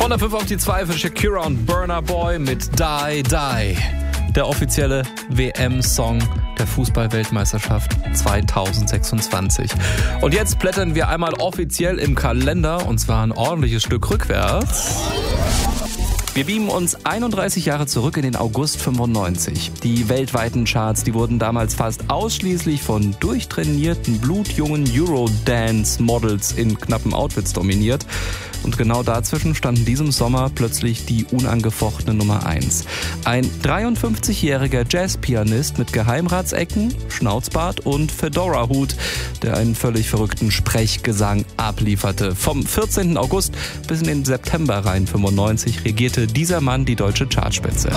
Von der 5 auf die 2 für Shakira und Burna Boy mit Die Die. Der offizielle WM-Song der Fußball-Weltmeisterschaft 2026. Und jetzt blättern wir einmal offiziell im Kalender, und zwar ein ordentliches Stück rückwärts. Wir beamen uns 31 Jahre zurück in den August 95. Die weltweiten Charts, die wurden damals fast ausschließlich von durchtrainierten, blutjungen Eurodance-Models in knappen Outfits dominiert. Und genau dazwischen stand in diesem Sommer plötzlich die unangefochtene Nummer 1. Ein 53-jähriger Jazzpianist mit Geheimratsecken, Schnauzbart und Fedora-Hut, der einen völlig verrückten Sprechgesang ablieferte. Vom 14. August bis in den September rein 95 regierte dieser Mann die deutsche Chartspitze.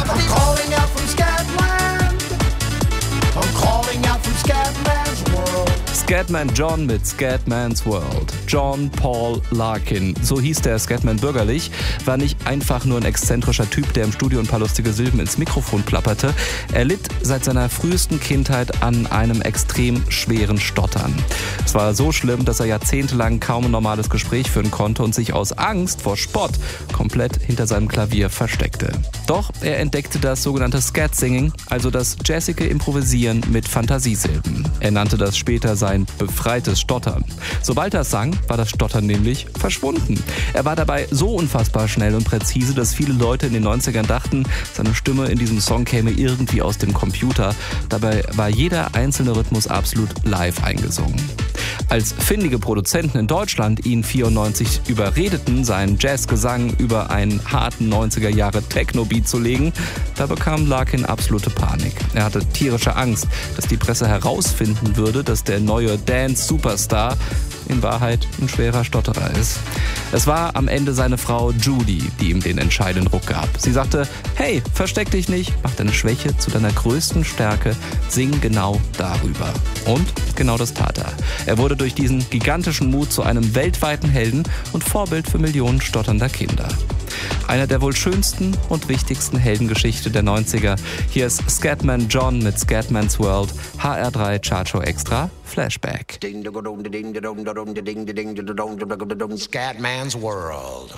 Scatman John mit Scatman's World. John Paul Larkin, so hieß der Scatman bürgerlich, war nicht einfach nur ein exzentrischer Typ, der im Studio ein paar lustige Silben ins Mikrofon plapperte. Er litt seit seiner frühesten Kindheit an einem extrem schweren Stottern. Es war so schlimm, dass er jahrzehntelang kaum ein normales Gespräch führen konnte und sich aus Angst vor Spott komplett hinter seinem Klavier versteckte. Doch er entdeckte das sogenannte Scat-Singing, also das jazzige Improvisieren mit Fantasiesilben. Er nannte das später sein befreites Stottern. Sobald er sang, war das Stottern nämlich verschwunden. Er war dabei so unfassbar schnell und präzise, dass viele Leute in den 90ern dachten, seine Stimme in diesem Song käme irgendwie aus dem Computer. Dabei war jeder einzelne Rhythmus absolut live eingesungen. Als findige Produzenten in Deutschland ihn 94 überredeten, seinen Jazzgesang über einen harten 90er-Jahre Techno-Beat zu legen, da bekam Larkin absolute Panik. Er hatte tierische Angst, dass die Presse herausfinden würde, dass der neue Dance-Superstar in Wahrheit ein schwerer Stotterer ist. Es war am Ende seine Frau Judy, die ihm den entscheidenden Ruck gab. Sie sagte, hey, versteck dich nicht, mach deine Schwäche zu deiner größten Stärke, sing genau darüber. Und genau das tat er. Er wurde durch diesen gigantischen Mut zu einem weltweiten Helden und Vorbild für Millionen stotternder Kinder. Einer der wohl schönsten und wichtigsten Heldengeschichte der 90er. Hier ist Scatman John mit Scatman's World, HR3 Chartshow Extra Flashback. Scatman's World.